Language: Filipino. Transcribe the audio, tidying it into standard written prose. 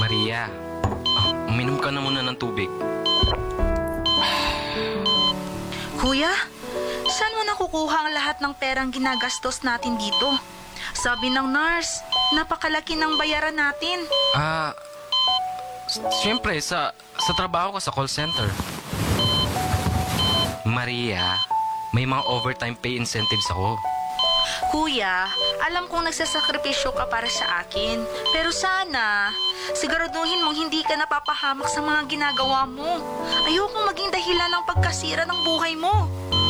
Maria, uminom ka na muna ng tubig. Kuya, saan mo nakukuha ang lahat ng perang ginagastos natin dito? Sabi ng nurse, napakalaki ng bayaran natin. Siyempre, sa trabaho ko sa call center. Maria, may mga overtime pay incentives ako. Kuya, alam kong nagsasakripisyo ka para sa akin. Pero sana, siguraduhin mong hindi ka napapahamak sa mga ginagawa mo. Ayokong maging dahilan ng pagkasira ng buhay mo.